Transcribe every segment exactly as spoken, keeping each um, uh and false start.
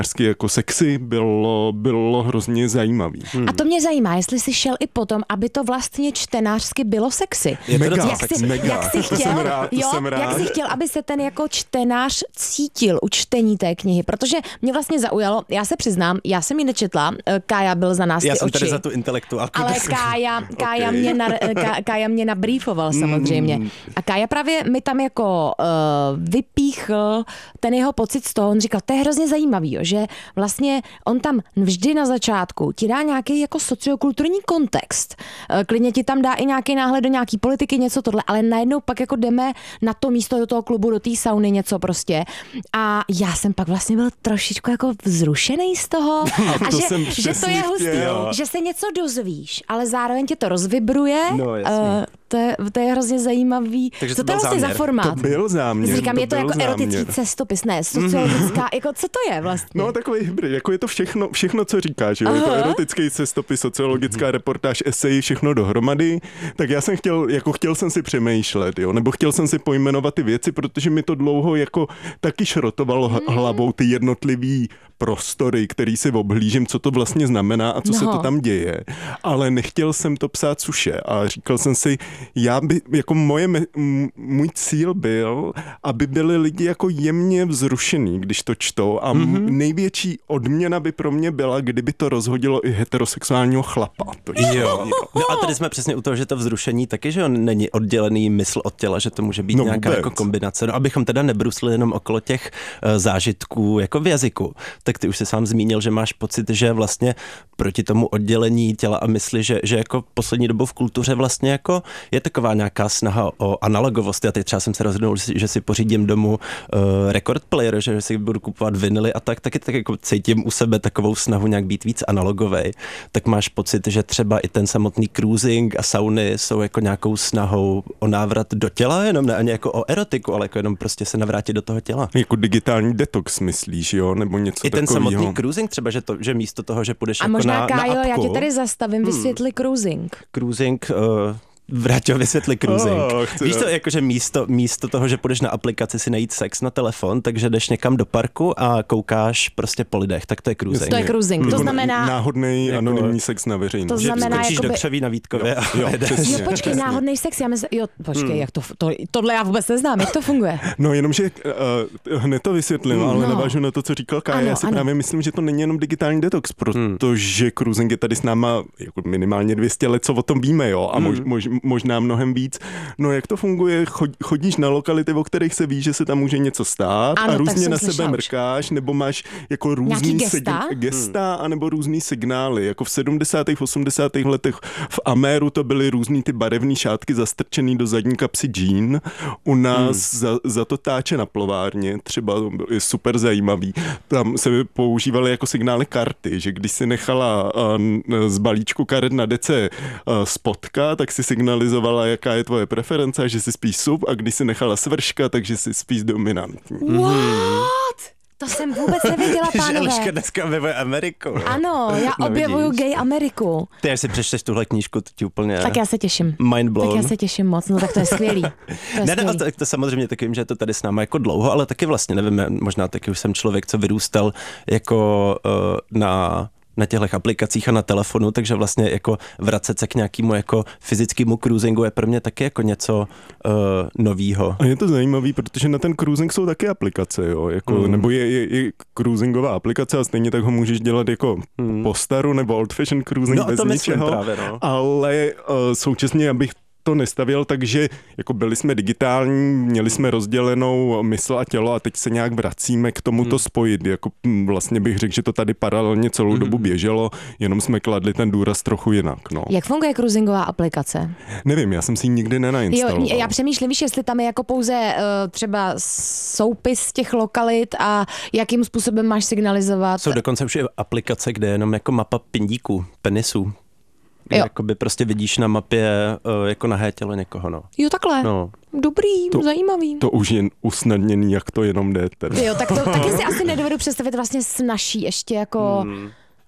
jako sexy bylo, bylo hrozně zajímavý. Hmm. A to mě zajímá, jestli jsi šel i potom, aby to vlastně čtenářsky bylo sexy. Je to mega, jak jsi, mega. Jak jsi chtěl, to jsem rád, to jo, jsem rád. Jak jsi chtěl, aby se ten jako čtenář cítil u čtení té knihy, protože mě vlastně zaujalo, já se přiznám, já jsem ji nečetla, Kája byl za nás já ty jsem oči. tady za tu intelektuálku. Ale Kája, Kája, okay. mě na, Ká, Kája mě nabrýfoval samozřejmě. Mm. A Kája právě mi tam jako uh, vypíchl ten jeho pocit z toho, on říkal, to je hrozně zajímavý, jo, že vlastně on tam vždy na začátku ti dá nějaký jako sociokulturní kontext. Klidně ti tam dá i nějaký náhled do nějaký politiky, něco tohle, ale najednou pak jako jdeme na to místo do toho klubu, do té sauny, něco prostě. A já jsem pak vlastně byl trošičku jako vzrušený z toho. A, a to že, jsem že to je hustý, chtěl. že se něco dozvíš, ale zároveň tě to rozvibruje. No, jasně. Uh, to, je, to je hrozně zajímavý. Takže co to to je vlastně záměr. za formát? To byl záměr. Říkám, to je to jako záměr. erotický cestopis, ne, sociologická, jako co to je vlastně? No takový hybrid, jako je to všechno, všechno co říkáš, jo? Je to erotický cestopis, sociologická reportáž, esej, všechno dohromady, tak já jsem chtěl, jako chtěl jsem si přemýšlet, jo? Nebo chtěl jsem si pojmenovat ty věci, protože mi to dlouho jako taky šrotovalo mm. hlavou ty jednotlivý prostory, který si obhlížím, co to vlastně znamená a co no. se to tam děje. Ale nechtěl jsem to psát suše a říkal jsem si, já by, jako moje, můj cíl byl, aby byli lidi jako jemně vzrušený, když to čtou a mm-hmm. největší odměna by pro mě byla, kdyby to rozhodilo i heterosexuálního chlapa. To jo. No a tady jsme přesně u toho, že to vzrušení taky, že on není oddělený mysl od těla, že to může být no nějaká vůbec. Jako kombinace. No abychom teda nebrusli jenom okolo těch uh, zážitků jako v jazyku. Tak ty už jsi sám zmínil, že máš pocit, že vlastně proti tomu oddělení těla a mysli, že, že jako poslední dobou v kultuře vlastně jako je taková nějaká snaha o analogovost. Já teď třeba jsem se rozhodnul, že si pořídím domů uh, record player, že si budu kupovat vinily a tak, taky tak jako cítím u sebe takovou snahu nějak být víc analogovej. Tak máš pocit, že třeba i ten samotný cruising a sauny jsou jako nějakou snahou o návrat do těla, jenom ne ani jako o erotiku, ale jako jenom prostě se navrátit do toho těla. Jako digitální detox myslíš, jo? Nebo něco I ten takovýho. samotný cruising třeba, že, to, že místo toho, že půjdeš a jako možná, na, Kájo, na apku. Já tě tady zastavím, vysvětli hmm. cruising. Cruising... Uh, Vrátil vysvětli cruising. Oh, Víš to, jakože místo, místo toho, že půjdeš na aplikaci si najít sex na telefon, takže jdeš někam do parku a koukáš prostě po lidech, tak to je cruising. To je cruising, to znamená... Náhodný jako, anonymní sex na veřejnost. To znamená, skočíš jakoby... do křoví na Vítkově jo, a jo, přesně, jo, počkej, přesně. náhodný sex, já mezi... Jo, počkej, hmm. jak to, to, tohle já vůbec neznám, jak to funguje? No jenomže uh, hned to vysvětlím, hmm, ale no. navážu na to, co říkal Kája. Já si ano. právě myslím, že to není jenom digitální detox, protože hmm. cruising je tady s náma jako minimálně dvě stě let, co o tom víme, jo, a mož, hmm. mož, možná mnohem víc. No jak to funguje? Chodíš na lokality, o kterých se ví, že se tam může něco stát ano, a různě na sebe už. mrkáš, nebo máš jako různý gesta, sig- gesta hmm. anebo různý signály. Jako v sedmdesátých, osmdesátých letech v Améru to byly různý ty barevný šátky zastrčený do zadní kapsy džín. U nás hmm. za, za to táče na plovárně, třeba je super zajímavý. Tam se používaly jako signály karty, že když si nechala uh, z balíčku karet na dece uh, spotka, tak si signalizovala, jaká je tvoje preference, že jsi spíš sub, a když si nechala svrška, takže jsi spíš dominantní. What? To jsem vůbec nevěděla, pánové. Že Eliška dneska objevuje Ameriku. Ano, já no, objevuju vidíš. Gay Ameriku. Ty, až si přečteš tuhle knížku, to ti úplně... Tak já se těším. Mind blown. Tak já se těším moc, no tak to je skvělý. To je ne, skvělý. ne, to, to samozřejmě taky vím, že je to tady s náma jako dlouho, ale taky vlastně, nevím, možná taky už jsem člověk, co vyrůstal jako uh, na... na těchto aplikacích a na telefonu, takže vlastně jako vracet se k nějakému jako fyzickému cruisingu je pro mě taky jako něco uh, novýho. A je to zajímavý, protože na ten cruising jsou taky aplikace, jo, jako, mm. nebo je, je, je cruisingová aplikace a stejně tak ho můžeš dělat jako mm. po staru nebo old fashion cruising no, bez to ničeho, právě, no. ale uh, současně, abych to nestavěl, takže jako byli jsme digitální, měli jsme rozdělenou mysl a tělo a teď se nějak vracíme k tomuto hmm. spojit. Jako vlastně bych řekl, že to tady paralelně celou hmm. dobu běželo, jenom jsme kladli ten důraz trochu jinak. No. Jak funguje cruisingová aplikace? Nevím, já jsem si ji nikdy nenainstaloval. Jo, já přemýšlím, víš, jestli tam je jako pouze uh, třeba soupis těch lokalit a jakým způsobem máš signalizovat. Jsou dokonce už i aplikace, kde je jenom jako mapa pindíků, penisů. Jakoby prostě vidíš na mapě uh, jako nahé tělo někoho, no. Jo, takhle. No. Dobrý, to, zajímavý. To už je usnadněný, jak to jenom jde. Teda. Jo, tak to taky si asi nedovedu představit vlastně snažší ještě jako... Hmm.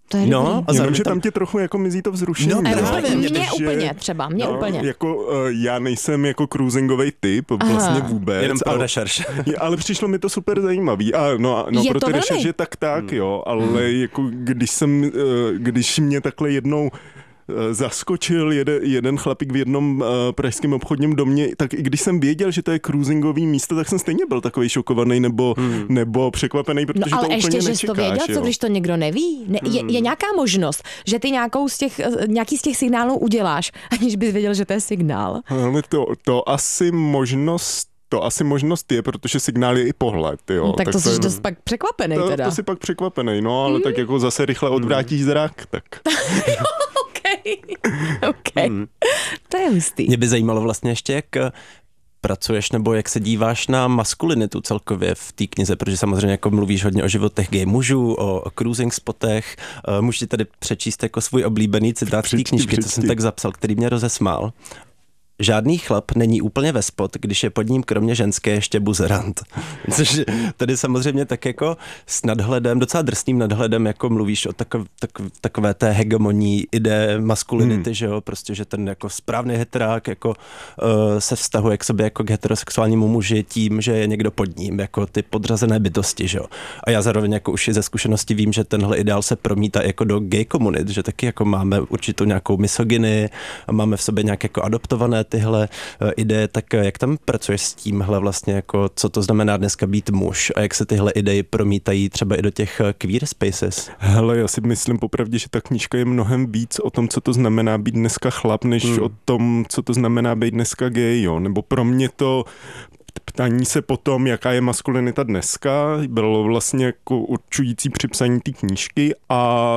To je no, a jenom, že tam ti trochu jako mizí to vzrušení. No, no. Mě že, úplně třeba, mě no, úplně. Jako, uh, já nejsem jako cruisingový typ, Aha. vlastně vůbec. Jenom pro rešerš. Ale přišlo mi to super zajímavý. A no, no pro ty rešerže tak tak, hmm. jo, ale hmm. jako když jsem, uh, když mě takhle jednou zaskočil jeden, jeden chlapík v jednom uh, pražském obchodním domě, tak i když jsem věděl, že to je cruisingový místo, tak jsem stejně byl takový šokovaný nebo, hmm. nebo překvapený, protože no, ale to úplně ještě, nečekáš. že jsi to věděl, jo. co když to někdo neví? Ne, hmm. je, je nějaká možnost, že ty nějakou z těch, nějaký z těch signálů uděláš, aniž bys věděl, že to je signál? Ale to, to asi možnost To asi možnost je, protože signál je i pohled, jo. No, tak, tak to jsi je, dost pak překvapený to, teda. To jsi pak překvapený, no, ale mm. tak jako zase rychle odvrátíš zrak, tak. Jo, okej, okej. Mm. To je hustý. Mě by zajímalo vlastně ještě, jak pracuješ nebo jak se díváš na maskulinitu celkově v té knize, protože samozřejmě jako mluvíš hodně o životech gay mužů, o, o cruising spotech. Uh, můžu ti tady přečíst jako svůj oblíbený citát z té knížky, co jsem tak zapsal, který mě rozesmál. Žádný chlap není úplně ve spot, když je pod ním kromě ženské ještě buzerant. Což tady samozřejmě tak jako s nadhledem, docela drsným nadhledem, jako mluvíš o takov, tak, takové té hegemonní ideje maskulinity, hmm. že jo, prostě, že ten jako správný heterák jako uh, se vztahuje k sobě jako k heterosexuálnímu muži tím, že je někdo pod ním, jako ty podřazené bytosti, že jo. A já zároveň jako už i ze zkušenosti vím, že tenhle ideál se promítá jako do gay komunit, že taky jako máme určitou nějakou misogyny, máme v sobě nějak jako adoptované tyhle uh, ideje, tak uh, jak tam pracuješ s tímhle vlastně, jako co to znamená dneska být muž a jak se tyhle ideje promítají třeba i do těch uh, queer spaces? Hele, já si myslím popravdě, že ta knížka je mnohem víc o tom, co to znamená být dneska chlap, než hmm. o tom, co to znamená být dneska gay, jo. Nebo pro mě to ptání se potom, jaká je maskulinita dneska, bylo vlastně jako určující při psaní té knížky a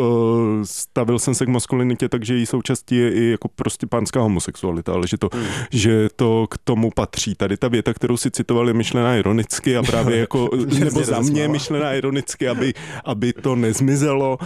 stavil jsem se k maskulinitě, takže její součástí je i jako prostě pánská homosexualita, ale že to, hmm. že to k tomu patří. Tady ta věta, kterou si citoval, je myšlená ironicky a právě jako, nebo za mě myšlená ironicky, aby, aby to nezmizelo,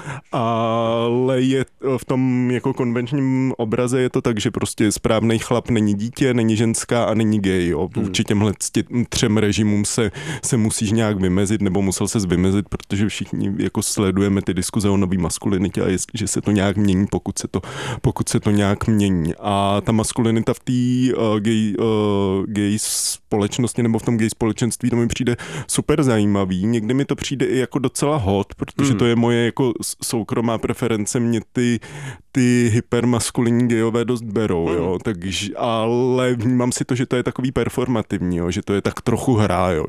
ale je v tom jako konvenčním obraze je to tak, že prostě správný chlap není dítě, není ženská a není gay. Jo. Vůči těmhle třem režimům se, se musíš nějak vymezit, nebo musel se vymezit, protože všichni jako sledujeme ty diskuze o nový maskulinitě a je, že se to nějak mění, pokud se to, pokud se to nějak mění. A ta maskulinita v té uh, gay, uh, gay společnosti nebo v tom gay společenství, to mi přijde super zajímavý. Někdy mi to přijde i jako docela hot, protože mm. to je moje jako soukromá preference, mě ty, ty hypermaskulinní gayové dost berou, mm. jo. Takže, ale vnímám si to, že to je takový performativní, jo, že to je tak trochu hra, jo.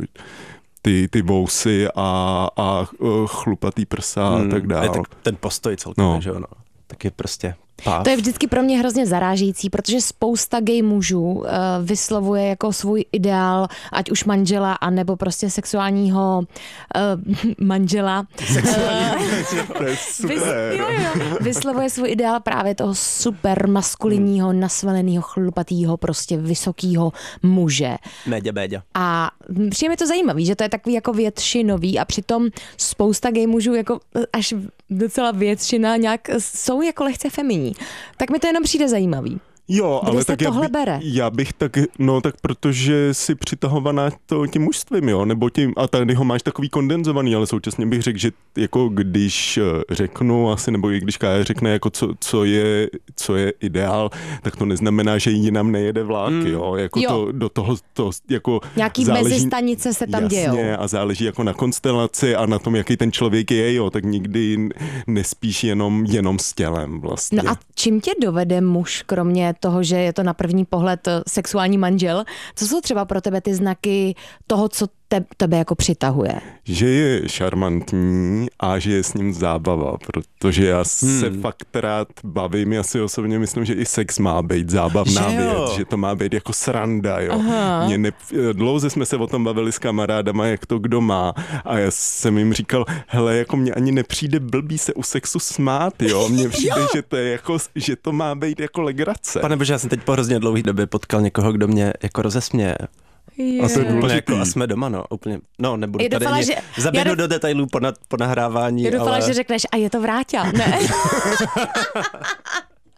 Ty, ty vousy a, a chlupatý prsa hmm, a tak dále. Tak ten postoj celkově, no. že ono, tak je prostě páv. To je vždycky pro mě hrozně zarážející, protože spousta gay mužů uh, vyslovuje jako svůj ideál, ať už manžela, anebo prostě sexuálního uh, manžela. Sexuální to je super. Vys, jo, jo, vyslovuje svůj ideál právě toho super maskulinního, hmm. nasvaleného, chlupatýho, prostě vysokýho muže. Méďa, béďa. A přijde mi to zajímavý, že to je takový jako většinový a přitom spousta gay mužů jako až docela většina nějak jsou jako lehce feminní. Tak mi to jenom přijde zajímavý. Jo, Kde ale se tak já, tohle by, bere? já bych tak, no tak protože jsi přitahovaná to, tím mužstvím, jo, nebo tím, a tady ho máš takový kondenzovaný, ale současně bych řekl, že jako když řeknu asi, nebo i když Kája řekne, jako co, co, je, co je ideál, tak to neznamená, že jinam nejede vlák, mm. jo, jako jo. to do toho, to jako nějaký záleží, mezistanice se tam jasně, dějou. a záleží jako na konstelaci a na tom, jaký ten člověk je, jo, tak nikdy nespíš jenom, jenom s tělem vlastně. No a čím tě dovede muž, kromě toho, že je to na první pohled sexuální manžel, co jsou třeba pro tebe ty znaky toho, co te, tebe jako přitahuje? Že je šarmantní a že je s ním zábava, protože já hmm. se fakt rád bavím, já si osobně myslím, že i sex má být zábavná že věc, že to má být jako sranda, jo. Mě ne, dlouze jsme se o tom bavili s kamarádama, jak to kdo má a já jsem jim říkal, hele, jako mě ani nepřijde blbý se u sexu smát, jo, mně přijde, že to je jako, že to má být jako legrace. Pane bože, já jsem teď po hrozně dlouhé době potkal někoho, kdo mě jako rozesměje. Je. A to je důležitý. Jako, a jsme doma, no, úplně, no, nebudu je tady doufala, mě, že, zaběhnu do, do detailů po, na, po nahrávání, já doufala, ale... že řekneš, a je to Vráťa, ne?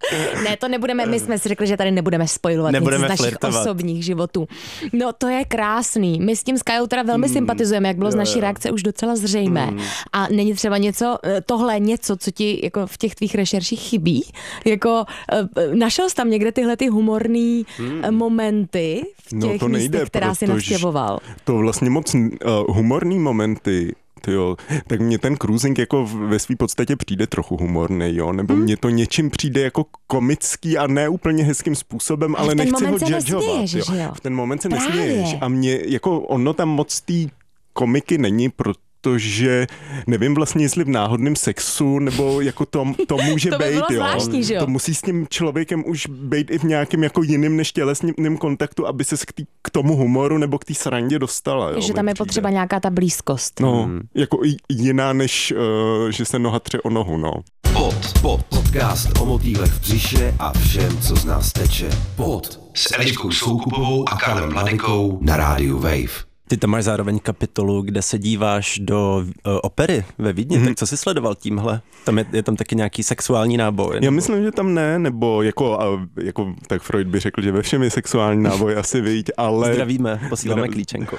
Ne, to nebudeme, my jsme si řekli, že tady nebudeme spojovat nebudeme nic z našich flirtovat. osobních životů. No to je krásný. My s tím Skyou teda velmi mm. sympatizujeme, jak bylo z naší reakce už docela zřejmé. Mm. A není třeba něco, tohle něco, co ti jako v těch tvých rešerších chybí? Jako našel jsi tam někde tyhle ty humorný mm. momenty v těch no, to nejde, místech, která si navštěvoval? To vlastně moc uh, humorný momenty, jo, tak mně ten cruising jako ve své podstatě přijde trochu humorný, jo, nebo hmm. mně to něčím přijde jako komický a ne úplně hezkým způsobem, ale, ale nechci ho judgeovat, jo. jo. V ten moment se Právě. nesměješ a mě jako ono tam moc té komiky není, protože nevím vlastně, jestli v náhodném sexu, nebo jako to, to může to by být, jo. Zvláštní, že jo. To musí s tím člověkem už být i v nějakém jako jiným než tělesným kontaktu, aby se k, tý, k tomu humoru nebo k té srandě dostala, jo. Že tam je přijde. potřeba nějaká ta blízkost. No, hmm. jako jiná, než uh, že se noha tře o nohu, no. Pod, pod, podcast o motýlech v břiše a všem, co z nás teče. Pod s Eliškou Soukupovou a Karlem Mladenkou na rádiu Wave. Ty tam máš zároveň kapitolu, kde se díváš do uh, opery ve Vídni, mm-hmm. tak co jsi sledoval tímhle? Tam je, je tam taky nějaký sexuální náboj? Nebo? Já myslím, že tam ne, nebo jako, jako tak Freud by řekl, že ve všem je sexuální náboj, asi viď, ale... Zdravíme, posíláme Zdrav... klíčenko.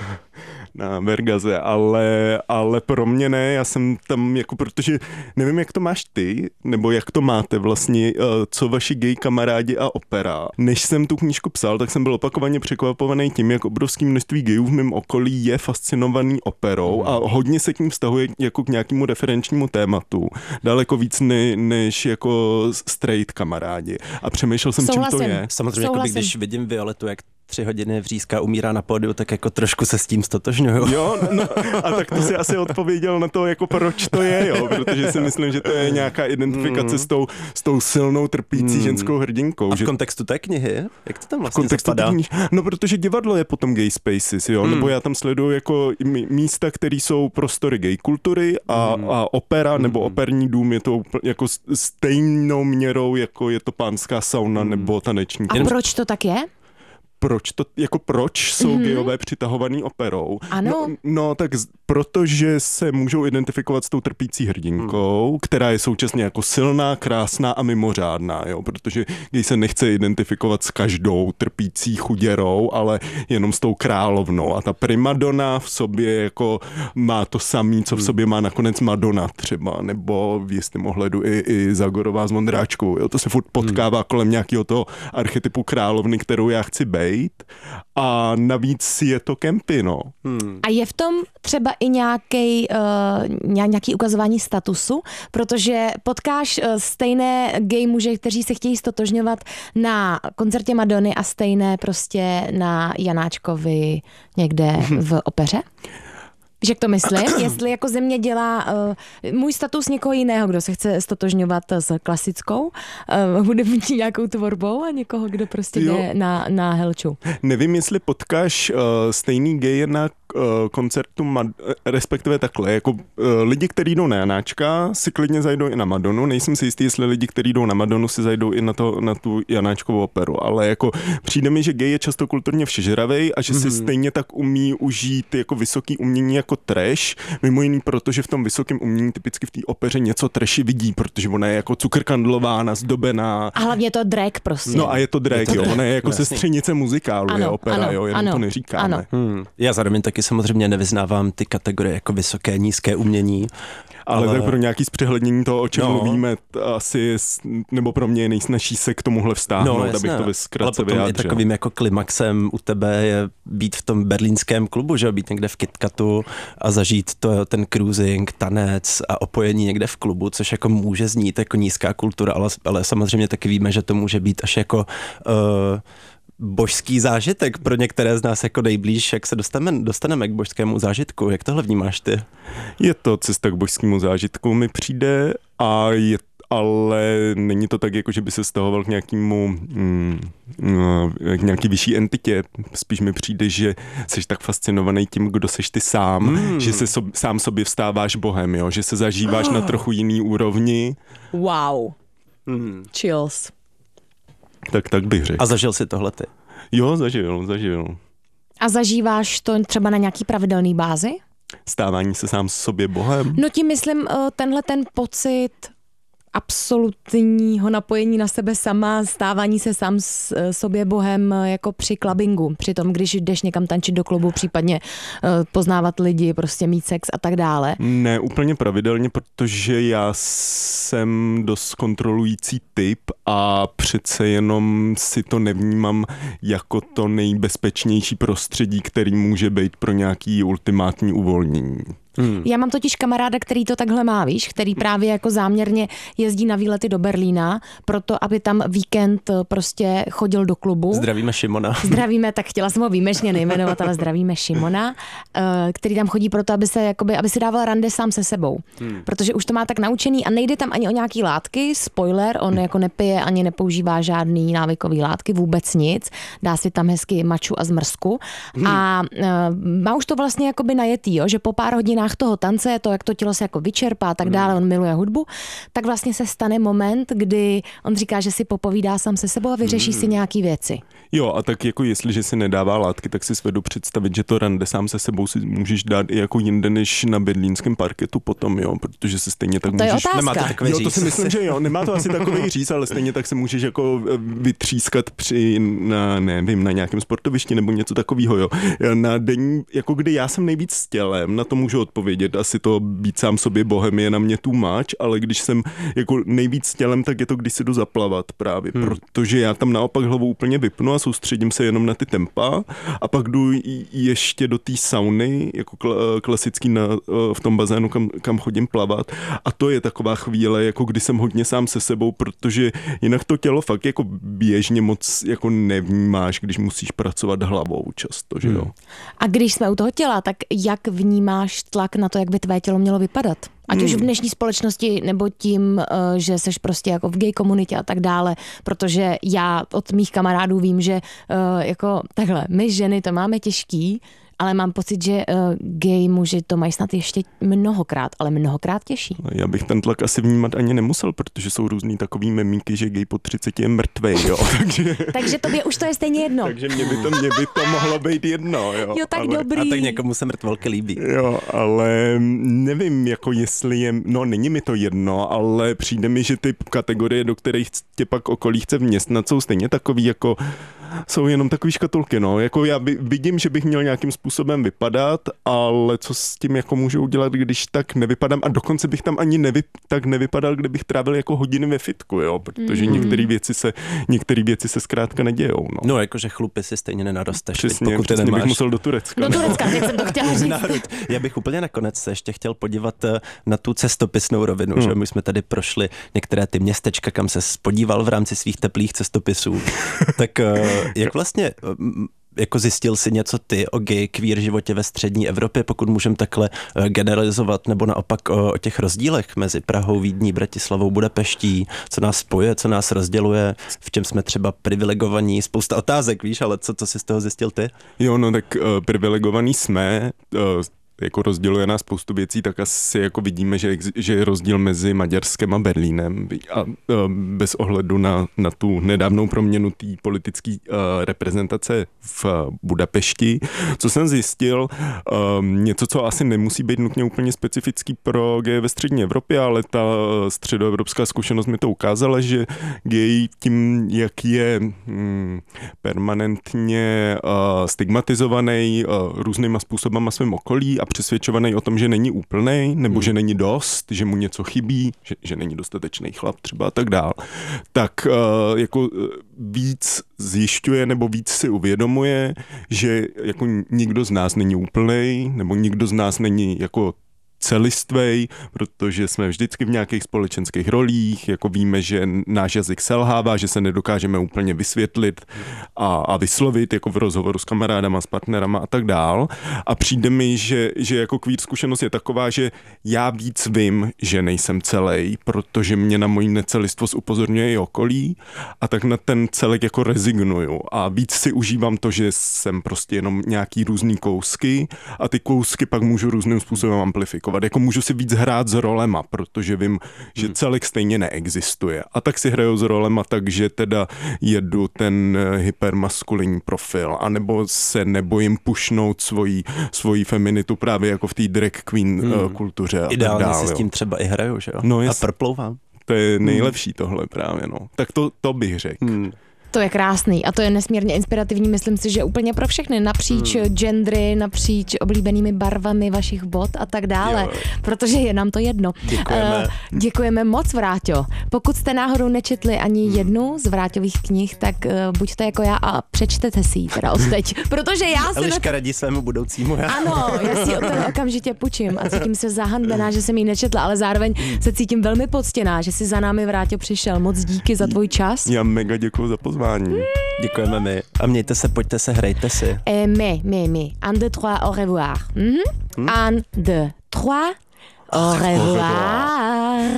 Na Vergaze, ale, ale pro mě ne, já jsem tam jako, protože nevím, jak to máš ty, nebo jak to máte vlastně, co vaši gay kamarádi a opera. Než jsem tu knížku psal, tak jsem byl opakovaně překvapovaný tím, jak obrovské množství gayů v mém okolí je fascinovaný operou a hodně se k ním vztahuje jako k nějakému referenčnímu tématu. Daleko víc ne, než jako straight kamarádi. A přemýšlel jsem, Souhlasím. čím to je. Samozřejmě, jako by, když vidím Violetu, jak tři hodiny vřízka umírá na pódiu, tak jako trošku se s tím stotožňuju. Jo, no, a tak to si asi odpověděl na to, jako proč to je, jo, protože si myslím, že to je nějaká identifikace mm. s, tou, s tou silnou trpící mm. ženskou hrdinkou. A v že... kontextu té knihy? Jak to tam vlastně zapadá? Knih... No, protože divadlo je potom gay spaces, jo, mm. nebo já tam sleduju jako místa, které jsou prostory gay kultury a, mm. a opera, mm. nebo operní dům je to jako stejnou měrou, jako je to pánská sauna mm. nebo taneční. A proč to tak je? Proč to, jako proč jsou mm-hmm. gayové přitahovaný operou? Ano. No, no tak z, protože se můžou identifikovat s tou trpící hrdinkou, mm. která je současně jako silná, krásná a mimořádná, jo, protože gay se nechce identifikovat s každou trpící chuděrou, ale jenom s tou královnou a ta primadona v sobě jako má to samý, co v sobě má nakonec Madonna třeba, nebo v jistém ohledu i, i Zagorová s Vondráčkou, jo, to se furt potkává mm. kolem nějakého toho archetypu královny, kterou já chci být. A navíc je to kempy, no. Hmm. A je v tom třeba i nějaký, uh, nějaký ukazování statusu, protože potkáš uh, stejné gay muže, kteří se chtějí stotožňovat na koncertě Madony a stejné prostě na Janáčkovi někde v opeře? Víš, jak to myslím? Jestli jako země dělá uh, můj status někoho jiného, kdo se chce stotožňovat s klasickou uh, hudební nějakou tvorbou a někoho, kdo prostě jo. jde na, na helču. Nevím, jestli potkáš uh, stejný gay na uh, koncertu, Mad- respektive takhle, jako uh, lidi, kteří jdou na Janáčka, si klidně zajdou i na Madonu. Nejsem si jistý, jestli lidi, kteří jdou na Madonu, si zajdou i na, to, na tu Janáčkovou operu, ale jako přijde mi, že gay je často kulturně všežravej a že mm-hmm. si stejně tak umí užít jako vysoký umění jako trash, mimo jiný, protože v tom vysokém umění typicky v té opeře něco trashy vidí, protože ona je jako cukrkandlová, nazdobená. A hlavně je to drag prostě. No a je to drag, je to jo, drag. Ona je jako sestřenice muzikálu, ano, je opera, ano, jo, jenom ano, to neříkáme. Ano. Hmm. Já zároveň taky samozřejmě nevyznávám ty kategorie jako vysoké, nízké umění. Ale, ale tak pro nějaký zpřehlednění toho, o čem no. mluvíme, asi, nebo pro mě je nejsnažší se k tomuhle vztáhnout, no, abych to ve zkratce vyjádřil. Ale potom i takovým jako klimaxem u tebe je být v tom berlínském klubu, že být někde v KitKatu a zažít to, ten cruising, tanec a opojení někde v klubu, což jako může znít jako nízká kultura, ale, ale samozřejmě taky víme, že to může být až jako uh, božský zážitek pro některé z nás jako nejblíž, jak se dostaneme, dostaneme k božskému zážitku. Jak tohle vnímáš ty? Je to cesta k božskému zážitku, mi přijde, a je, ale není to tak, jako že by se stahoval k nějakému mm, k nějaký vyšší entitě. Spíš mi přijde, že jsi tak fascinovaný tím, kdo seš ty sám, mm. že se so, sám sobě vstáváš bohem, jo? Že se zažíváš oh. na trochu jiný úrovni. Wow. Mm. Chills. Tak, tak bych řekl. A zažil jsi tohle ty? Jo, zažil, zažil. A zažíváš to třeba na nějaký pravidelný bázi? Stávání se sám sobě bohem? No tím myslím tenhle ten pocit absolutního napojení na sebe sama, stávání se sám s, sobě bohem jako při clubbingu. Přitom, když jdeš někam tančit do klubu, případně uh, poznávat lidi, prostě mít sex a tak dále. Ne úplně pravidelně, protože já jsem dost kontrolující typ a přece jenom si to nevnímám jako to nejbezpečnější prostředí, který může být pro nějaký ultimátní uvolnění. Hmm. Já mám totiž kamaráda, který to takhle má, víš, který právě jako záměrně jezdí na výlety do Berlína, proto aby tam víkend prostě chodil do klubu. Zdravíme Šimona. Zdravíme, tak chtěla jsem ho výjimečně nejmenovat, ale zdravíme Šimona, který tam chodí proto, aby se jakoby, aby si dával rande sám se sebou. Hmm. Protože už to má tak naučený a nejde tam ani o nějaký látky, spoiler, on hmm. jako nepije ani nepoužívá žádný návykový látky, vůbec nic, dá si tam hezky maču a zmrzku hmm. a uh, má už to vlastně jakoby najetý, jo, že po pár hodinách toho tance, to, jak to tělo se jako vyčerpá a tak dále, on miluje hudbu, tak vlastně se stane moment, kdy on říká, že si popovídá sám se sebou a vyřeší hmm. si nějaký věci. Jo, a tak jako jestliže si nedává látky, tak si svedu představit, že to rande sám se sebou si můžeš dát i jako jinde než na berlínském parketu potom, jo, protože se stejně tak to můžeš... Je Nemá to takový jo, říz. to si myslím, že jo, nemá to asi takový říz, ale stejně tak se můžeš jako vytřískat při, na, nevím, na nějakém sportovišti nebo něco takového, jo. Na den, jako kdy já jsem nejvíc s tělem, na to můžu odpovědět, asi to být sám sobě bohem je na mě too much, ale když jsem jako nejvíc s tělem, tak je to, když si jdu zaplavat právě, hmm. protože já tam naopak hlavu úplně vypnu a soustředím se jenom na ty tempa a pak jdu ještě do té sauny, jako klasický na, v tom bazénu, kam, kam chodím plavat a to je taková chvíle, jako kdy jsem hodně sám se sebou, protože jinak to tělo fakt jako běžně moc jako nevnímáš, když musíš pracovat hlavou často, že jo. Hmm. A když jsme u toho těla, tak jak vnímáš tlak na to, jak by tvé tělo mělo vypadat? Ať už v dnešní společnosti, nebo tím, že seš prostě jako v gay komunitě a tak dále, protože já od mých kamarádů vím, že jako takhle, my ženy to máme těžký, ale mám pocit, že uh, gay muži to mají snad ještě mnohokrát, ale mnohokrát těžší. Já bych ten tlak asi vnímat ani nemusel, protože jsou různý takový memíky, že gay po třiceti je mrtvej, jo. Takže, takže tobě už to je stejně jedno. Takže mě by to, mě by to mohlo být jedno, jo. Jo, tak ale, dobrý. A tak někomu se mrtvolky líbí. Jo, ale nevím, jako jestli je, no není mi to jedno, ale přijde mi, že ty kategorie, do kterých tě pak okolí chce vměstnat, jsou stejně takový jako jsou jenom takový škatulky, no. Jako já by, vidím, že bych měl nějakým způsobem vypadat, ale co s tím jako můžu udělat, když tak nevypadám a dokonce bych tam ani nevy, tak nevypadal, kdybych trávil jako hodiny ve fitku, jo, protože mm. některé věci se některé věci se zkrátka nedějou, no. No, jakože chlupy si stejně nenarosteš, přesně, pokud přesně ty nemáš. Bych musel do Turecka. Do Turecka, teď jsem to chtěla říct. Já bych úplně nakonec se ještě chtěl podívat na tu cestopisnou rovinu, hmm. že my jsme tady prošli některé ty městečka, kam se podíval v rámci svých teplých cestopisů. Tak jak vlastně jako zjistil si něco ty o gay queer životě ve střední Evropě, pokud můžeme takhle generalizovat, nebo naopak o, o těch rozdílech mezi Prahou, Vídní, Bratislavou, Budapeští, co nás spojuje, co nás rozděluje, v čem jsme třeba privilegovaní, spousta otázek, víš, ale co, co jsi z toho zjistil ty? Jo, no tak uh, privilegovaní jsme, uh, jako rozděluje nás spoustu věcí, tak asi jako vidíme, že, že je rozdíl mezi Maďarskem a Berlínem a bez ohledu na, na tu nedávnou proměnu té politické uh, reprezentace v Budapešti. Co jsem zjistil, um, něco, co asi nemusí být nutně úplně specifický pro gay ve střední Evropě, ale ta středoevropská zkušenost mi to ukázala, že gay tím, jak je hmm, permanentně uh, stigmatizovaný uh, různýma způsobama svým okolí a přesvědčovaný o tom, že není úplnej, nebo hmm. že není dost, že mu něco chybí, že, že není dostatečný chlap třeba a tak dál, tak uh, jako víc zjišťuje nebo víc si uvědomuje, že jako nikdo z nás není úplnej, nebo nikdo z nás není jako celistvej, protože jsme vždycky v nějakých společenských rolích, jako víme, že náš jazyk selhává, že se nedokážeme úplně vysvětlit a, a vyslovit, jako v rozhovoru s kamarádama, s partnerama a tak dál. A přijde mi, že, že jako queer zkušenost je taková, že já víc vím, že nejsem celej, protože mě na moji necelistvost upozorňuje i okolí a tak na ten celek jako rezignuju a víc si užívám to, že jsem prostě jenom nějaký různý kousky a ty kousky pak můžu různým způsobem amplifikovat. Jako můžu si víc hrát s rolema, protože vím, že celek stejně neexistuje. A tak si hraju s rolema tak, že teda jedu ten hypermaskulinní profil, anebo se nebojím pušnout svoji, svoji feminitu právě jako v té drag queen hmm. kultuře. A ideálně tak dál, si jo. s tím třeba i hraju, že jo? No, a prplouvám. To je nejlepší tohle právě, no. Tak to, to bych řekl. Hmm. To je krásný a to je nesmírně inspirativní, myslím si, že úplně pro všechny, napříč hmm. gendry, napříč oblíbenými barvami vašich bot a tak dále, jo. protože je nám to jedno. Děkujeme. Uh, děkujeme moc, Vráťo. Pokud jste náhodou nečetli ani jednu z Vráťových knih, tak uh, buďte jako já a přečtete si ji teda odteď, protože já se... Eliška radí svému budoucímu já. Ano, já si ji od toho okamžitě půjčím a cítím se zahanbená, že jsem ji nečetla, ale zároveň se cítím velmi poctěná, že si za námi, Vráťo, přišel. Moc díky za tvůj čas. Já mega děkuji za pozvání. Děkujeme my. A mějte se, pojďte se, hrajte si. Eh, my, my, my. Un, deux, trois, au revoir. Mm-hmm. Hmm? Un, deux, trois, au revoir.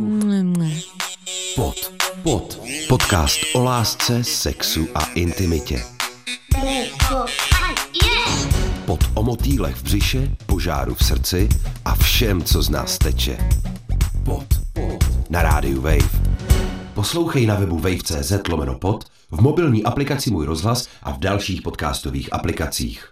Pod, pod. Podcast o lásce, sexu a intimitě. Pod o motýlech v břiše, požáru v srdci a všem, co z nás teče. Pod, pod. Na rádiu Wave. Poslouchej na webu wave tečka cz lomeno pod, v mobilní aplikaci Můj rozhlas a v dalších podcastových aplikacích.